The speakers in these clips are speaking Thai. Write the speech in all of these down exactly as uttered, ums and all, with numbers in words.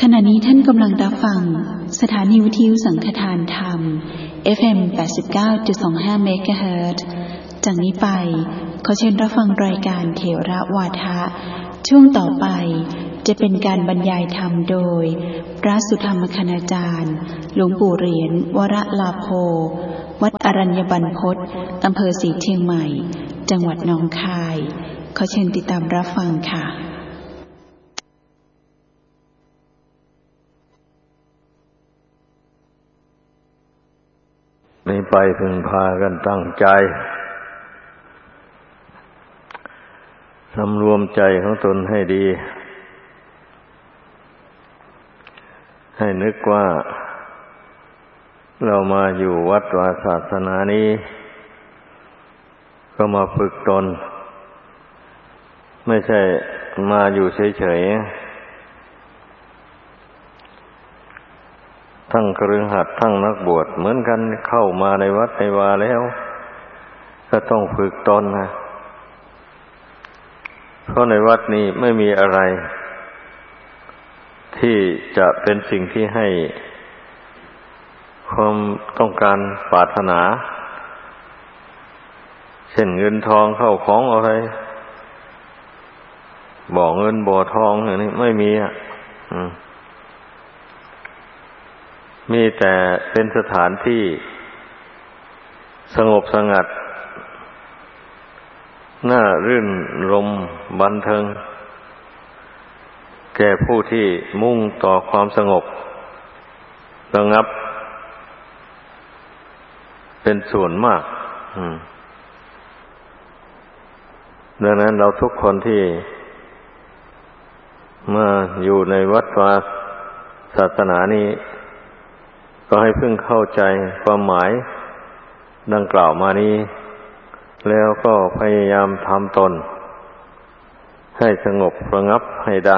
ขณะนี้ท่านกำลังรับฟังสถานีวิทยุสังฆทานธรรม เอฟ เอ็ม แปดสิบเก้าจุดสองห้า เมกะเฮิรตซ์ จากนี้ไปขอเชิญรับฟังรายการเถระวาทะช่วงต่อไปจะเป็นการบรรยายธรรมโดยพระสุธรรมคณาจารย์หลวงปู่เหรียญวรลาโภวัดอรัญญบรรพตอำเภอศรีเชียงใหม่จังหวัดหนองคายขอเชิญติดตามรับฟังค่ะนี้ไปพึงพากันตั้งใจสำรวมใจของตนให้ดีให้นึกว่าเรามาอยู่วัดวาศาสนานี้ก็มาฝึกตนไม่ใช่มาอยู่เฉยๆทั้งคฤหัสถ์ทั้งนักบวชเหมือนกันเข้ามาในวัดในวาแล้วก็ต้องฝึกตนนะเพราะในวัดนี้ไม่มีอะไรที่จะเป็นสิ่งที่ให้ความต้องการปรารถนาเช่นเงินทองเข้าของอะไรบ่อเงินบ่อทองอย่างนี้ไม่มีอ่ะมีแต่เป็นสถานที่สงบสงัดน่ารื่นรมบันเทิงแก่ผู้ที่มุ่งต่อความสงบระงับเป็นส่วนมากดังนั้นเราทุกคนที่มาอยู่ในวัดวาศาสนานี้ก็ให้พึงเข้าใจความหมายดังกล่าวมานี้แล้วก็พยายามทำตนให้สงบระงับให้ได้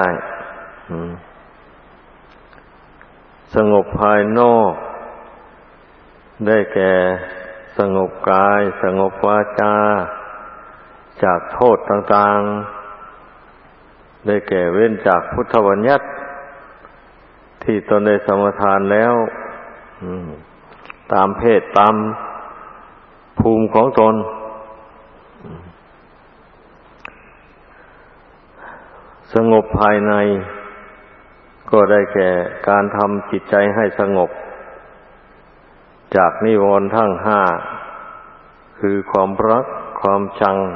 สงบภายนอกได้แก่สงบกายสงบวาจาจากโทษต่างๆได้แก่เว้นจากพุทธบัญญัติที่ตนได้สมาทานแล้วตามเพศตามภูมิของตนสงบภายในก็ได้แก่การทำจิตใจให้สงบจากนิวรณ์ทั้งห้าคือความรักความชัง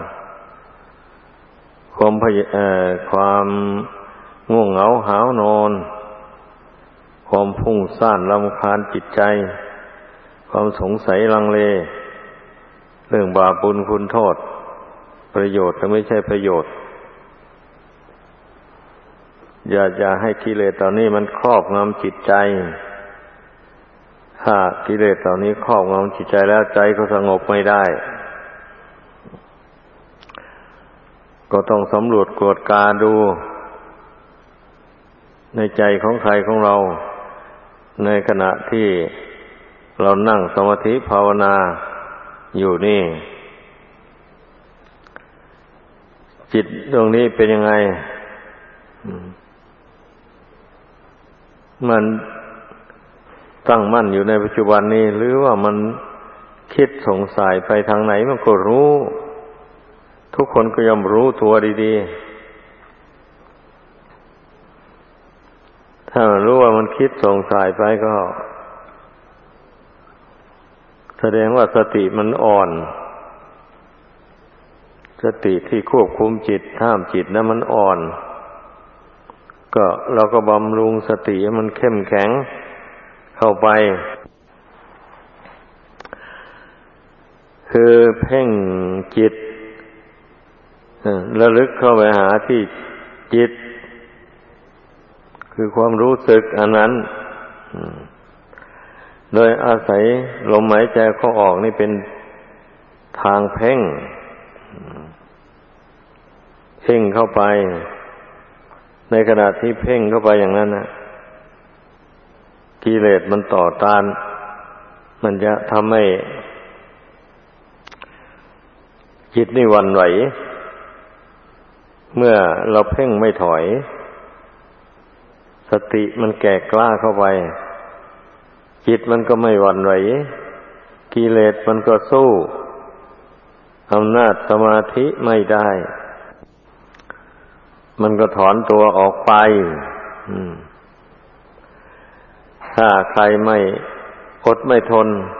ความพยเอ่อความง่วงเหงาหาวนอนความพุ่งซ่านรำคาญจิตใจความสงสัยลังเลเรื่องบาปบุญคุณโทษประโยชน์และไม่ใช่ประโยชน์อย่าอย่าให้กิเลสเหล่านี้มันครอบงำจิตใจถ้ากิเลสเหล่านี้ครอบงำจิตใจแล้วใจก็สงบไม่ได้ก็ต้องสำรวจกวดกาดูในใจของใครของเราในขณะที่เรานั่งสมาธิภาวนาอยู่นี่จิตดวงนี้เป็นยังไงมันตั้งมั่นอยู่ในปัจจุบันนี้หรือว่ามันคิดสงสัยไปทางไหนมันก็รู้ทุกคนก็ย่อมรู้ตัวดีๆถ้ารู้ว่ามันคิดสงสัยไปก็แสดงว่าสติมันอ่อนสติที่ควบคุมจิตห้ามจิตนั้นมันอ่อนก็เราก็บำรุงสติให้มันเข้มแข็งเข้าไปคือเพ่งจิตระลึกเข้าไปหาที่จิตคือความรู้สึกอันนั้นโดยอาศัยลมหายใจเข้าออกนี่เป็นทางเพ่งเพ่งเข้าไปในขณะที่เพ่งเข้าไปอย่างนั้นนะกิเลสมันต่อต้านมันจะทำให้จิตนี่หวั่นไหวเมื่อเราเพ่งไม่ถอยสติมันแก่กล้าเข้าไปจิตมันก็ไม่หวั่นไหวกิเลสมันก็สู้อำนาจสมาธิไม่ได้มันก็ถอนตัวออกไปถ้าใครไม่อดไม่ทน